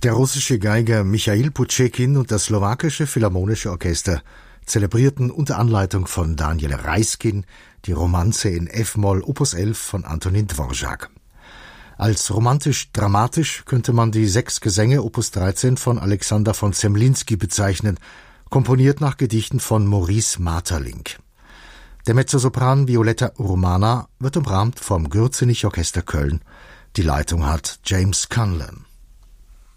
Der russische Geiger Michail Putschekin und das slowakische Philharmonische Orchester zelebrierten unter Anleitung von Daniel Reiskin die Romanze in F-Moll Opus 11 von Antonin Dvorak. Als romantisch-dramatisch könnte man die 6 Gesänge Opus 13 von Alexander von Zemlinsky bezeichnen, komponiert nach Gedichten von Maurice Maeterlinck. Der Mezzosopran Violetta Urmana wird umrahmt vom Gürzenich Orchester Köln. Die Leitung hat James Cunliffe.